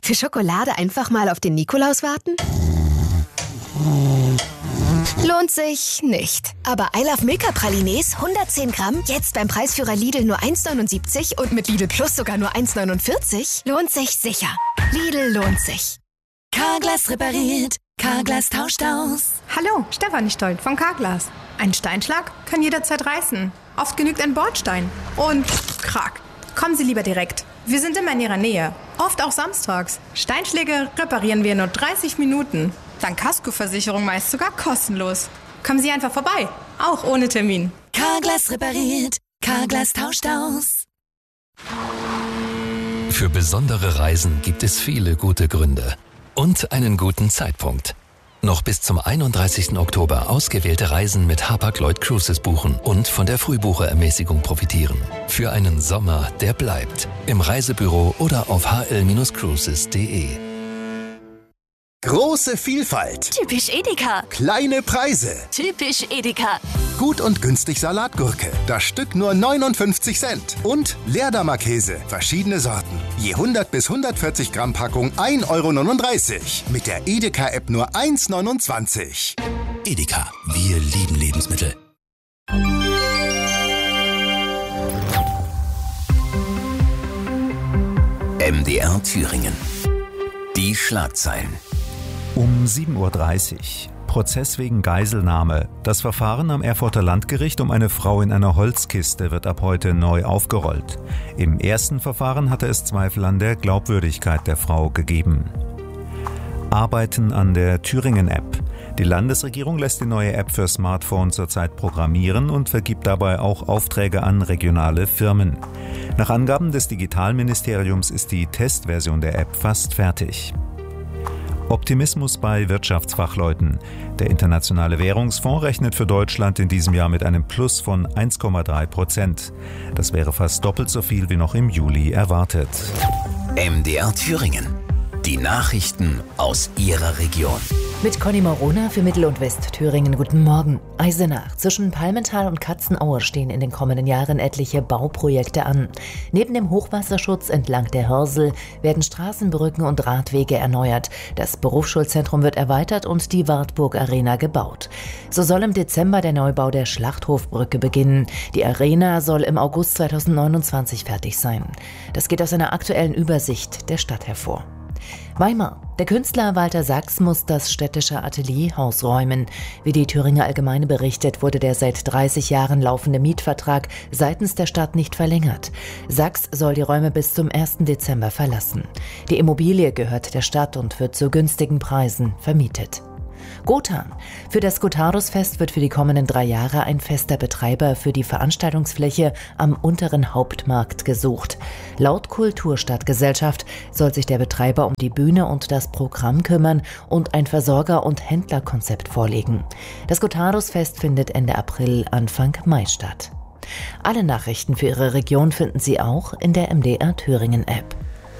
Für Schokolade einfach mal auf den Nikolaus warten? Lohnt sich nicht. Aber I Love Milka Pralines 110 Gramm, jetzt beim Preisführer Lidl nur 1,79 und mit Lidl Plus sogar nur 1,49, lohnt sich sicher. Lidl lohnt sich. Carglass repariert, Carglass tauscht aus. Hallo, Stefanie Stoll von Carglass. Ein Steinschlag kann jederzeit reißen. Oft genügt ein Bordstein. Und krack. Kommen Sie lieber direkt. Wir sind immer in Ihrer Nähe. Oft auch samstags. Steinschläge reparieren wir in nur 30 Minuten. Dank Kaskoversicherung meist sogar kostenlos. Kommen Sie einfach vorbei. Auch ohne Termin. Carglass repariert, Carglass tauscht aus. Für besondere Reisen gibt es viele gute Gründe. Und einen guten Zeitpunkt. Noch bis zum 31. Oktober ausgewählte Reisen mit Hapag-Lloyd Cruises buchen und von der Frühbucherermäßigung profitieren. Für einen Sommer, der bleibt. Im Reisebüro oder auf hl-cruises.de. Große Vielfalt. Typisch Edeka. Kleine Preise. Typisch Edeka. Gut und günstig Salatgurke. Das Stück nur 59 Cent. Und Leerdammer Käse. Verschiedene Sorten. Je 100 bis 140 Gramm Packung 1,39 Euro. Mit der Edeka-App nur 1,29 €. Edeka. Wir lieben Lebensmittel. MDR Thüringen. Die Schlagzeilen. Um 7:30 Uhr. Prozess wegen Geiselnahme. Das Verfahren am Erfurter Landgericht um eine Frau in einer Holzkiste wird ab heute neu aufgerollt. Im ersten Verfahren hatte es Zweifel an der Glaubwürdigkeit der Frau gegeben. Arbeiten an der Thüringen-App. Die Landesregierung lässt die neue App für Smartphone zurzeit programmieren und vergibt dabei auch Aufträge an regionale Firmen. Nach Angaben des Digitalministeriums ist die Testversion der App fast fertig. Optimismus bei Wirtschaftsfachleuten. Der Internationale Währungsfonds rechnet für Deutschland in diesem Jahr mit einem Plus von 1,3%. Das wäre fast doppelt so viel wie noch im Juli erwartet. MDR Thüringen. Die Nachrichten aus Ihrer Region. Mit Conny Morona für Mittel- und Westthüringen. Guten Morgen. Eisenach. Zwischen Palmental und Katzenaue stehen in den kommenden Jahren etliche Bauprojekte an. Neben dem Hochwasserschutz entlang der Hörsel werden Straßenbrücken und Radwege erneuert. Das Berufsschulzentrum wird erweitert und die Wartburg Arena gebaut. So soll im Dezember der Neubau der Schlachthofbrücke beginnen. Die Arena soll im August 2029 fertig sein. Das geht aus einer aktuellen Übersicht der Stadt hervor. Weimar. Der Künstler Walter Sachs muss das städtische Atelierhaus räumen. Wie die Thüringer Allgemeine berichtet, wurde der seit 30 Jahren laufende Mietvertrag seitens der Stadt nicht verlängert. Sachs soll die Räume bis zum 1. Dezember verlassen. Die Immobilie gehört der Stadt und wird zu günstigen Preisen vermietet. Gotha. Für das Gotharus-Fest wird für die kommenden 3 Jahre ein fester Betreiber für die Veranstaltungsfläche am unteren Hauptmarkt gesucht. Laut Kulturstadtgesellschaft soll sich der Betreiber um die Bühne und das Programm kümmern und ein Versorger- und Händlerkonzept vorlegen. Das Gotharus-Fest findet Ende April, Anfang Mai statt. Alle Nachrichten für Ihre Region finden Sie auch in der MDR Thüringen-App.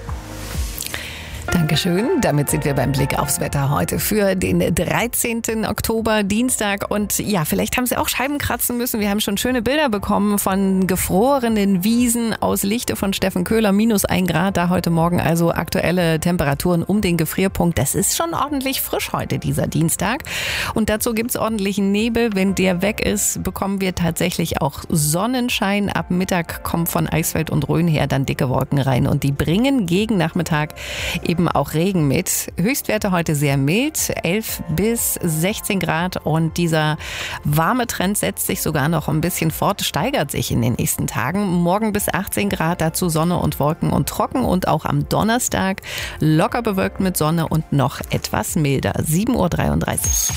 Dankeschön. Damit sind wir beim Blick aufs Wetter heute für den 13. Oktober, Dienstag. Und ja, vielleicht haben Sie auch Scheiben kratzen müssen. Wir haben schon schöne Bilder bekommen von gefrorenen Wiesen aus Lichte von Steffen Köhler. -1 Grad da heute Morgen, also aktuelle Temperaturen um den Gefrierpunkt. Das ist schon ordentlich frisch heute, dieser Dienstag. Und dazu gibt's ordentlichen Nebel. Wenn der weg ist, bekommen wir tatsächlich auch Sonnenschein. Ab Mittag kommen von Eichsfeld und Rhön her dann dicke Wolken rein. Und die bringen gegen Nachmittag eben auch Regen mit. Höchstwerte heute sehr mild, 11 bis 16 Grad. Und dieser warme Trend setzt sich sogar noch ein bisschen fort, steigert sich in den nächsten Tagen. Morgen bis 18 Grad, dazu Sonne und Wolken und trocken. Und auch am Donnerstag locker bewölkt mit Sonne und noch etwas milder. 7:33 Uhr.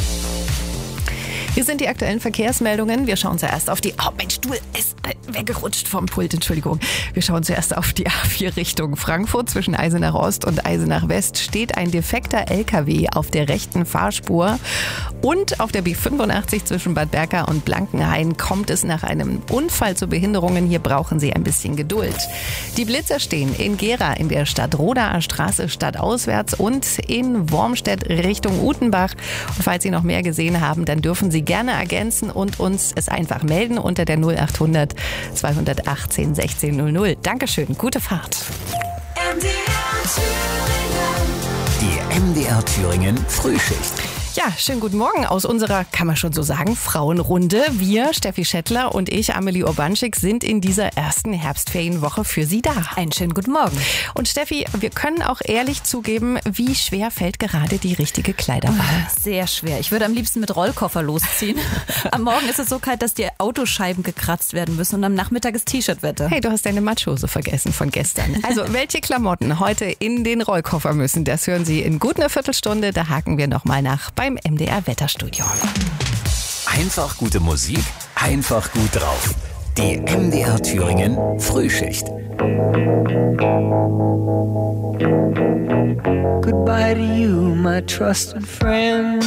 Hier sind die aktuellen Verkehrsmeldungen. Wir schauen zuerst auf die... Oh, mein Stuhl ist weggerutscht vom Pult, Entschuldigung. Wir schauen zuerst auf die A4 Richtung Frankfurt. Zwischen Eisenach Ost und Eisenach West steht ein defekter LKW auf der rechten Fahrspur. Und auf der B85 zwischen Bad Berka und Blankenhain kommt es nach einem Unfall zu Behinderungen. Hier brauchen Sie ein bisschen Geduld. Die Blitzer stehen in Gera in der Stadtrodaer Straße stadtauswärts und in Wormstedt Richtung Utenbach. Und falls Sie noch mehr gesehen haben, dann dürfen Sie gerne ergänzen und uns es einfach melden unter der 0800 218 16 00. Dankeschön, gute Fahrt. MDR Die MDR Thüringen Frühschicht. Ja, schönen guten Morgen aus unserer, kann man schon so sagen, Frauenrunde. Wir, Steffi Schettler und ich, Amelie Urbanschik, sind in dieser ersten Herbstferienwoche für Sie da. Einen schönen guten Morgen. Und Steffi, wir können auch ehrlich zugeben, wie schwer fällt gerade die richtige Kleiderwahl? Sehr schwer. Ich würde am liebsten mit Rollkoffer losziehen. Am Morgen ist es so kalt, dass die Autoscheiben gekratzt werden müssen und am Nachmittag ist T-Shirt-Wetter. Hey, du hast deine Matschhose vergessen von gestern. Also, welche Klamotten heute in den Rollkoffer müssen, das hören Sie in gut einer Viertelstunde. Da haken wir nochmal nach beim MDR Wetterstudio. Einfach gute Musik, einfach gut drauf. Die MDR Thüringen Frühschicht. Goodbye to you, my trusted friend.